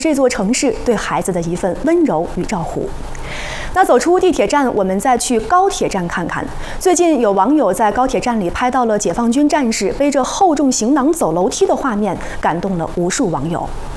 这座城市对孩子的一份温柔与照顾。那走出地铁站，我们再去高铁站看看。最近有网友在高铁站里拍到了解放军战士背着厚重行囊走楼梯的画面，感动了无数网友。